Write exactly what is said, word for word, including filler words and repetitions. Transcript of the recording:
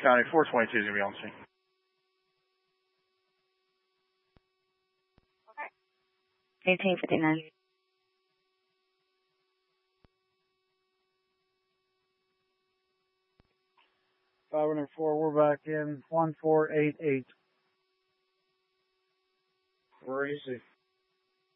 County, four twenty-two is going to be on scene. eighteen fifty-nine. five oh four, we're back in one four eight eight. Where is he?